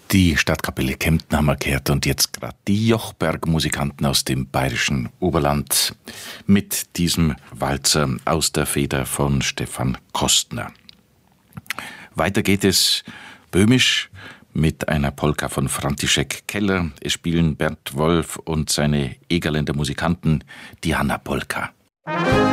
Die Stadtkapelle Kempten haben wir gehört und jetzt gerade die Jochberg-Musikanten aus dem bayerischen Oberland mit diesem Walzer aus der Feder von Stefan Kostner. Weiter geht es böhmisch mit einer Polka von František Keller. Es spielen Bert Wolf und seine Egerländer Musikanten die Hanna Polka.